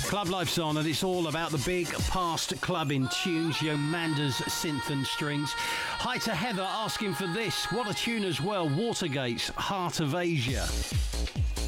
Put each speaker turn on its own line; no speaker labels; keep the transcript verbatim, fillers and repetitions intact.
Club Life's on, and it's all about the big past clubbing tunes, Yomanda's synth and strings. Hi to Heather asking for this. What a tune as well. Watergate's Heart of Asia.